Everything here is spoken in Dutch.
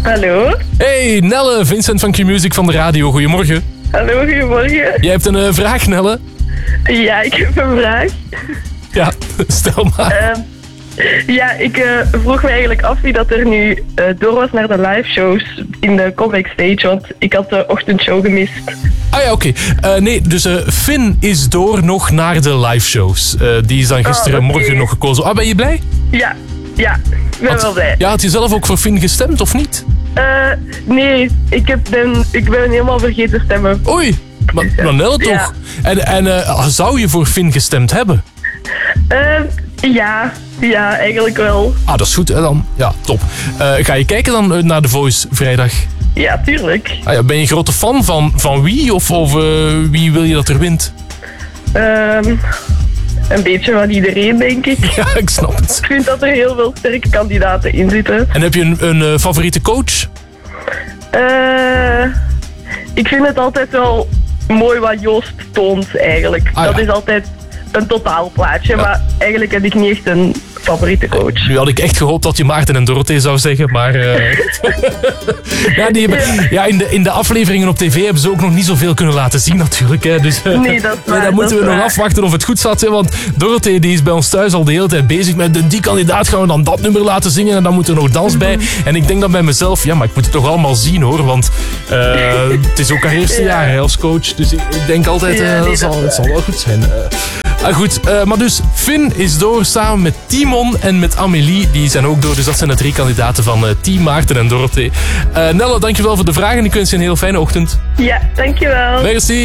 Hallo. Hey, Nelle, Vincent van Q-Music van de radio. Goedemorgen. Hallo, goedemorgen. Jij hebt een vraag, Nelle? Ja, ik heb een vraag. Ja, stel maar. Ik vroeg me eigenlijk af wie dat er nu door was naar de live shows in de Comeback Stage, want ik had de ochtendshow gemist. Ah ja, oké. Nee, dus Finn is door nog naar de live shows. Die is dan gisterenmorgen nog gekozen. Ah, ben je blij? Ja, ik ben wel blij. Ja, had je zelf ook voor Finn gestemd, of niet? Nee, ik ben helemaal vergeten stemmen. Oei, maar Nelle toch? Ja. En zou je voor Finn gestemd hebben? Ja, eigenlijk wel. Ah, dat is goed, hè, dan. Ja, top. Ga je kijken dan naar The Voice vrijdag? Ja, tuurlijk. Ah, ja, ben je grote fan van wie? Of wie wil je dat er wint? Een beetje van iedereen, denk ik. Ja, ik snap het. Ik vind dat er heel veel sterke kandidaten in zitten. En heb je een favoriete coach? Ik vind het altijd wel mooi wat Joost toont, eigenlijk. Ah, dat ja. is altijd een totaalplaatje, maar eigenlijk heb ik niet echt een favoriete coach. Nu had ik echt gehoopt dat je Maarten en Dorothee zou zeggen, maar... in de afleveringen op tv hebben ze ook nog niet zoveel kunnen laten zien natuurlijk. Hè. Dus Nee, dat is waar, dan moeten we dat is nog waar. afwachten of het goed zat. Hè, want Dorothee die is bij ons thuis al de hele tijd bezig met die kandidaat gaan we dan dat nummer laten zingen en dan moet er nog dans bij. En ik denk dan bij mezelf, ja, maar ik moet het toch allemaal zien hoor, want het is ook haar eerste jaar hè, als coach. Dus ik denk altijd, het zal wel goed zijn. Goed, maar dus Finn is door samen met Timon en met Amélie. Die zijn ook door, dus dat zijn de 3 kandidaten van Team Maarten en Dorothee. Nelle, dankjewel voor de vraag en ik wens je een heel fijne ochtend. Ja, dankjewel. Merci.